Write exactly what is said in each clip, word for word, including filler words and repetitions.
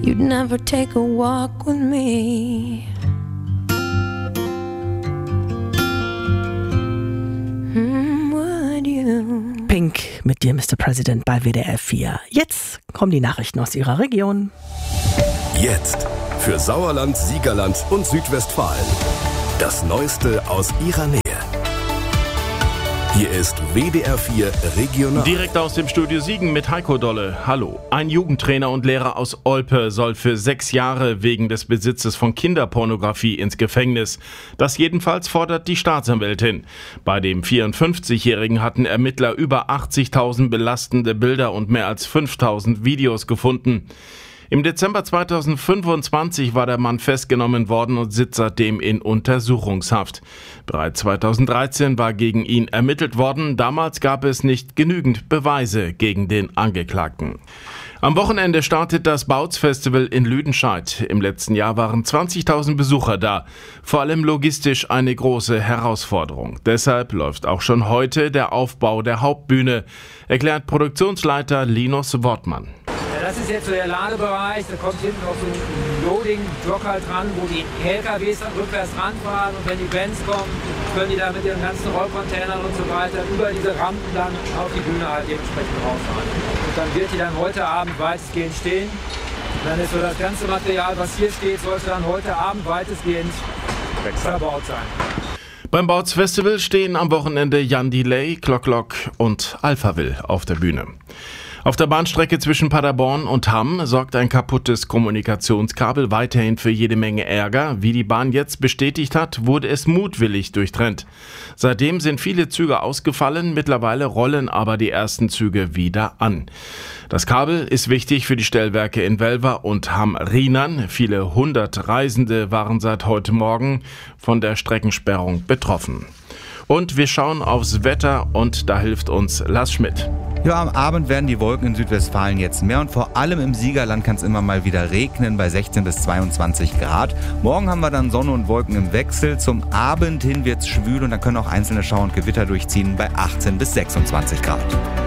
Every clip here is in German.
you'd never take a walk with me. Mm, would you? Pink mit dir, Mister President, bei W D R vier. Jetzt kommen die Nachrichten aus Ihrer Region. Jetzt für Sauerland, Siegerland und Südwestfalen. Das Neueste aus Ihrer Nähe. Hier ist W D R vier Regional. Direkt aus dem Studio Siegen mit Heiko Dolle. Hallo. Ein Jugendtrainer und Lehrer aus Olpe soll für sechs Jahre wegen des Besitzes von Kinderpornografie ins Gefängnis. Das jedenfalls fordert die Staatsanwältin. Bei dem vierundfünfzigjährigen hatten Ermittler über achtzigtausend belastende Bilder und mehr als fünftausend Videos gefunden. Im Dezember zweitausendfünfundzwanzig war der Mann festgenommen worden und sitzt seitdem in Untersuchungshaft. Bereits zweitausenddreizehn war gegen ihn ermittelt worden. Damals gab es nicht genügend Beweise gegen den Angeklagten. Am Wochenende startet das Bautzfestival in Lüdenscheid. Im letzten Jahr waren zwanzigtausend Besucher da. Vor allem logistisch eine große Herausforderung. Deshalb läuft auch schon heute der Aufbau der Hauptbühne, erklärt Produktionsleiter Linus Wortmann. Das ist jetzt so der Ladebereich, da kommt hinten noch so ein Loading-Block halt dran, wo die L K Ws dann rückwärts ranfahren und wenn die Bands kommen, können die da mit ihren ganzen Rollcontainern und so weiter über diese Rampen dann auf die Bühne halt dementsprechend rausfahren. Und dann wird die dann heute Abend weitestgehend stehen. Und dann ist so das ganze Material, was hier steht, sollte dann heute Abend weitestgehend verbaut sein. Beim Bautzfestival stehen am Wochenende Jan Delay, Clock Lock und Alphaville auf der Bühne. Auf der Bahnstrecke zwischen Paderborn und Hamm sorgt ein kaputtes Kommunikationskabel weiterhin für jede Menge Ärger. Wie die Bahn jetzt bestätigt hat, wurde es mutwillig durchtrennt. Seitdem sind viele Züge ausgefallen, mittlerweile rollen aber die ersten Züge wieder an. Das Kabel ist wichtig für die Stellwerke in Welver und Hamm-Rheinern. Viele hundert Reisende waren seit heute Morgen von der Streckensperrung betroffen. Und wir schauen aufs Wetter und da hilft uns Lars Schmidt. Ja, am Abend werden die Wolken in Südwestfalen jetzt mehr und vor allem im Siegerland kann es immer mal wieder regnen bei sechzehn bis zweiundzwanzig Grad. Morgen haben wir dann Sonne und Wolken im Wechsel. Zum Abend hin wird es schwül und dann können auch einzelne Schauer und Gewitter durchziehen bei achtzehn bis sechsundzwanzig Grad.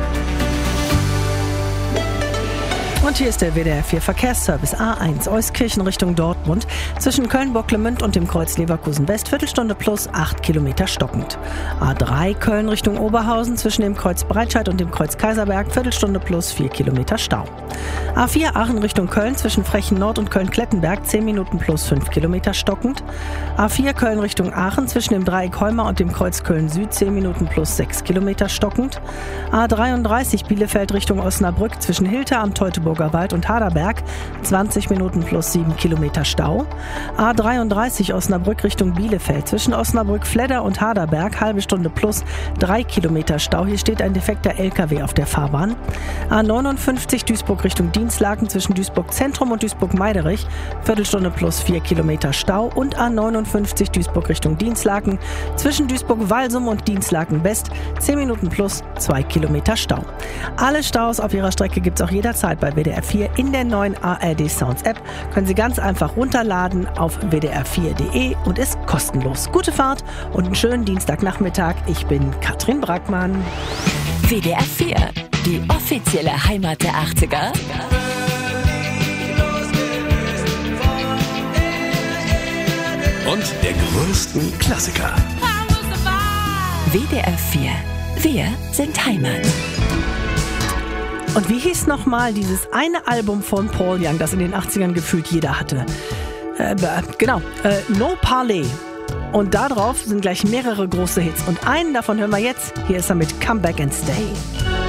Und hier ist der W D R vier Verkehrsservice A eins Euskirchen Richtung Dortmund. Zwischen Köln-Bocklemünd und dem Kreuz Leverkusen-West Viertelstunde plus acht Kilometer stockend. A drei Köln Richtung Oberhausen zwischen dem Kreuz Breitscheid und dem Kreuz Kaiserberg Viertelstunde plus vier Kilometer Stau. A vier Aachen Richtung Köln zwischen Frechen Nord und Köln-Klettenberg zehn Minuten plus fünf Kilometer stockend. A vier Köln Richtung Aachen zwischen dem Dreieck Heuma und dem Kreuz Köln-Süd zehn Minuten plus sechs Kilometer stockend. A dreiunddreißig Bielefeld Richtung Osnabrück zwischen Hilter am Teutoburger Wald und Haderberg zwanzig Minuten plus sieben Kilometer Stau. A dreiunddreißig Osnabrück Richtung Bielefeld zwischen Osnabrück-Fledder und Haderberg halbe Stunde plus drei Kilometer Stau. Hier steht ein defekter L K W auf der Fahrbahn. A neunundfünfzig Duisburg Richtung Dienstlaken zwischen Duisburg Zentrum und Duisburg Meiderich Viertelstunde plus vier Kilometer Stau und A neunundfünfzig Duisburg Richtung Dienstlaken zwischen Duisburg-Walsum und Dienstlaken West zehn Minuten plus zwei Kilometer Stau. Alle Staus auf ihrer Strecke gibt es auch jederzeit bei W D R vier in der neuen A R D Sounds App. Können Sie ganz einfach runterladen auf w d r vier punkt d e und ist kostenlos. Gute Fahrt und einen schönen Dienstagnachmittag. Ich bin Katrin Brackmann. W D R vier, die offizielle Heimat der achtziger. Und der größten Klassiker. W D R vier, wir sind Heimat. Und wie hieß nochmal dieses eine Album von Paul Young, das in den achtzigern gefühlt jeder hatte? Äh, genau, äh, No Parley. Und darauf sind gleich mehrere große Hits. Und einen davon hören wir jetzt. Hier ist er mit Come Back and Stay.